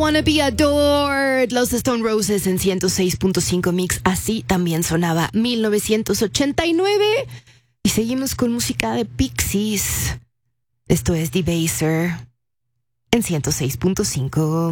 Wanna Be Adored. Los Stone Roses en 106.5 Mix. Así también sonaba 1989. Y seguimos con música de Pixies. Esto es Debaser en 106.5.